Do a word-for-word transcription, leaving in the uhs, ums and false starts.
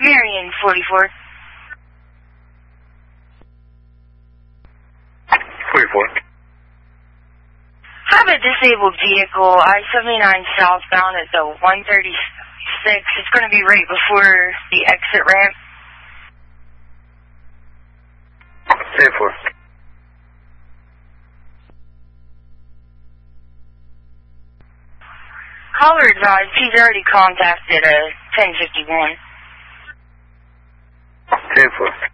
Marion forty-four. forty-four. Have a disabled vehicle, I seventy-nine southbound at the one thirty-six. It's going to be right before the exit ramp. ten four. Caller advised he's already contacted a ten fifty-one. ten four.